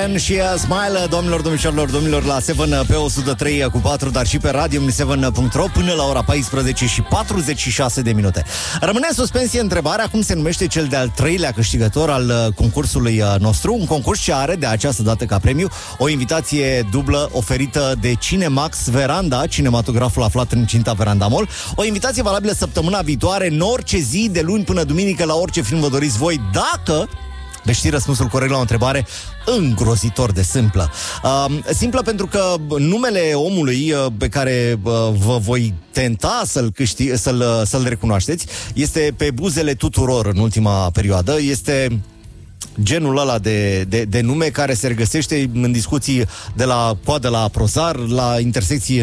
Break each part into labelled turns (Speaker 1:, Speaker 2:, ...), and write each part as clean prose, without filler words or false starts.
Speaker 1: Sheeran și Smile, domnilor, la 7 pe 103 cu 4, dar și pe radio7.ro până la ora 14 și 46 de minute. Rămâne în suspensie întrebarea cum se numește cel de-al treilea câștigător al concursului nostru, un concurs ce are de această dată ca premiu o invitație dublă oferită de Cinemax Veranda, cinematograful aflat în Cinta Veranda Mall, o invitație valabilă săptămâna viitoare, în orice zi, de luni până duminică, la orice film vă doriți voi, dacă veți ști răspunsul corect la o întrebare îngrozitor de simplă. Simplă pentru că numele omului pe care vă voi tenta să-l recunoașteți este pe buzele tuturor în ultima perioadă. Este genul ăla de nume care se regăsește în discuții de la coadă la Prozar, la intersecții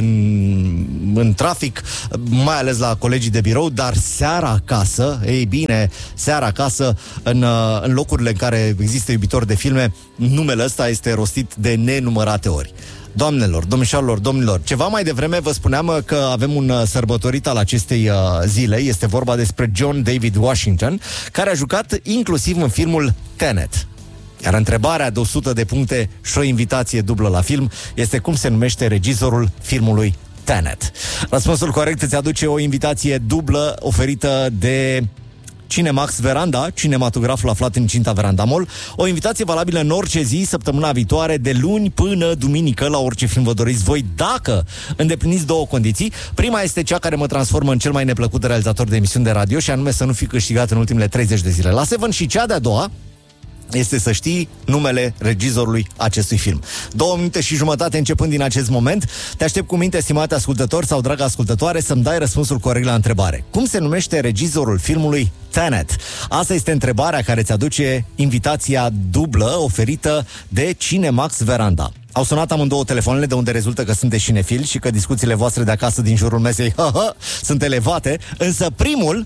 Speaker 1: în trafic, mai ales la colegii de birou, dar seara acasă, ei bine, seara acasă, în locurile în care există iubitori de filme, numele ăsta este rostit de nenumărate ori. Doamnelor, domnișoarelor, domnilor, ceva mai devreme vă spuneam că avem un sărbătorit al acestei zile. Este vorba despre John David Washington, care a jucat inclusiv în filmul Tenet. Iar întrebarea de 100 de puncte și o invitație dublă la film este cum se numește regizorul filmului Tenet. Răspunsul corect îți aduce o invitație dublă oferită de Cinemax Veranda, cinematograful aflat în Cinta Veranda Mall, o invitație valabilă în orice zi, săptămâna viitoare, de luni până duminică, la orice film vă doriți voi, dacă îndepliniți două condiții. Prima este cea care mă transformă în cel mai neplăcut realizator de emisiuni de radio, și anume să nu fi câștigat în ultimele 30 de zile la Seven, și cea de-a doua este să știi numele regizorului acestui film. 2 minute și jumătate începând din acest moment. Te aștept cu minte, stimate ascultător sau dragă ascultătoare, să-mi dai răspunsul corect la întrebare. Cum se numește regizorul filmului Tenet? Asta este întrebarea care îți aduce invitația dublă oferită de Cinemax Veranda. Au sunat amândouă telefoanele, de unde rezultă că sunteți cinefili și că discuțiile voastre de acasă din jurul mesei sunt elevate, însă primul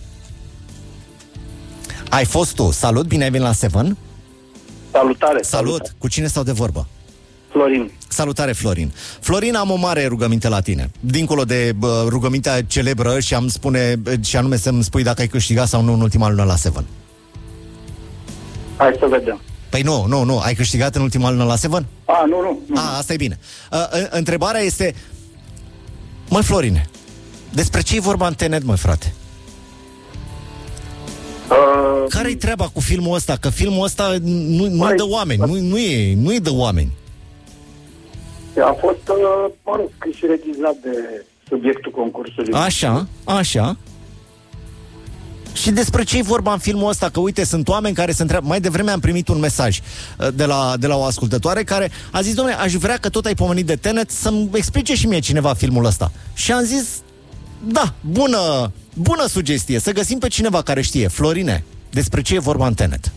Speaker 1: ai fost tu. Salut, bine ai venit la Seven.
Speaker 2: Salutare!
Speaker 1: Salut! Cu cine stau de vorbă?
Speaker 2: Florin.
Speaker 1: Salutare, Florin. Florin, am o mare rugăminte la tine. Dincolo de rugămintea celebră și anume să-mi spui dacă ai câștigat sau nu în ultima lună la Seven.
Speaker 2: Hai să vedem.
Speaker 1: Păi nu. Ai câștigat în ultima lună la Seven?
Speaker 2: Nu.
Speaker 1: Asta e bine. Întrebarea este: măi, Florine, despre ce e vorba în Tenet, măi, frate? Care-i treaba cu filmul ăsta? Că filmul ăsta nu dă oameni. Nu-i dă oameni.
Speaker 2: A fost, scris și regizat de subiectul concursului.
Speaker 1: Așa. Și despre ce-i vorba în filmul ăsta? Că uite, sunt oameni care se întreabă. Mai devreme am primit un mesaj de la o ascultătoare care a zis: dom'le, aș vrea, că tot ai pomenit de Tenet, să-mi explice și mie cineva filmul ăsta. Și am zis: da, bună sugestie, să găsim pe cineva care știe. Florine, despre ce e vorba în Tenet?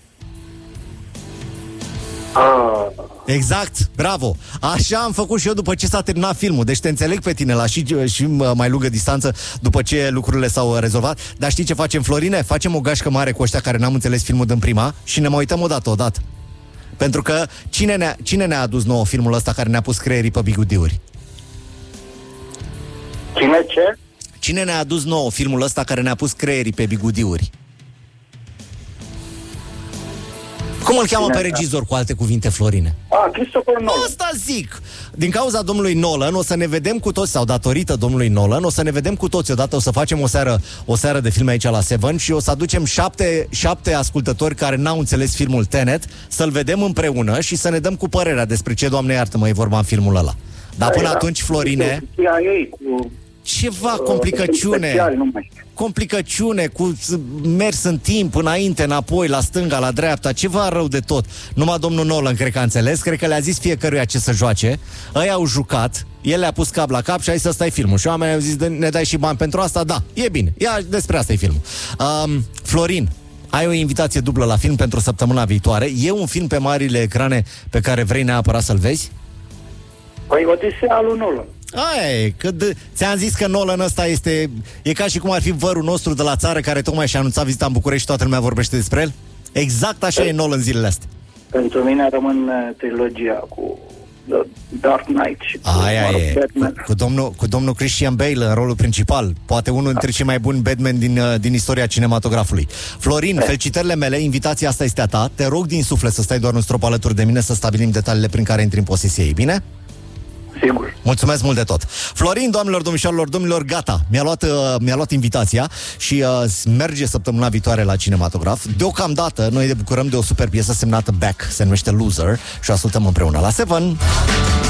Speaker 1: Exact, bravo. Așa am făcut și eu după ce s-a terminat filmul. Deci te înțeleg pe tine la și mai lungă distanță, după ce lucrurile s-au rezolvat. Dar știi ce facem, Florine? Facem o gașcă mare cu ăștia care n-am înțeles filmul din prima și ne mai uităm odată. Pentru că cine ne-a adus nouă filmul ăsta care ne-a pus creierii pe bigudiuri? Cine ne-a adus nouă filmul ăsta care ne-a pus creierii pe bigudiuri? Cum îl cheamă pe regizor, cu alte cuvinte, Florine?
Speaker 2: Christopher Nolan.
Speaker 1: Asta zic! Din cauza domnului Nolan o să ne vedem cu toți, sau datorită domnului Nolan, o să ne vedem cu toți odată, o să facem o seară de filme aici la Seven și o să aducem 7 ascultători care n-au înțeles filmul Tenet, să-l vedem împreună și să ne dăm cu părerea despre ce, Doamne iartă-mă, e vorba în filmul ăla. Dar până atunci, Florine, ceva complicăciune cu mers în timp, înainte, înapoi, la stânga, la dreapta, ceva rău de tot. Numai domnul Nolan cred că a înțeles, cred că le-a zis fiecăruia ce să joace. Ei au jucat, el le-a pus cap la cap și a zis: să stai filmul. Și oamenii au zis: ne dai și bani pentru asta? Da, e bine, despre asta e filmul. Florin, ai o invitație dublă la film pentru săptămâna viitoare. E un film pe marile ecrane pe care vrei neapărat să-l vezi?
Speaker 2: Păi Odisea lui Nolan.
Speaker 1: Ți-am zis că Nolan ăsta e ca și cum ar fi vărul nostru de la țară care tocmai și-a anunțat vizita în București și toată lumea vorbește despre el. Exact așa e Nolan zilele astea.
Speaker 2: Pentru mine rămân trilogia cu Dark Knight și
Speaker 1: Aia e,
Speaker 2: Batman.
Speaker 1: cu domnul Christian Bale în rolul principal. Poate unul dintre cei mai buni Batman din istoria cinematografului. Florin, felicitările mele, invitația asta este a ta. Te rog din suflet să stai doar un strop alături de mine, să stabilim detaliile prin care intri în posesie ei, bine?
Speaker 2: Sigur.
Speaker 1: Mulțumesc mult de tot. Florin, doamnelor, domnilor, gata. Mi-a luat invitația și merge săptămâna viitoare la cinematograf. Deocamdată, noi ne bucurăm de o super piesă semnată Beck, se numește Loser, și o ascultăm împreună la Seven.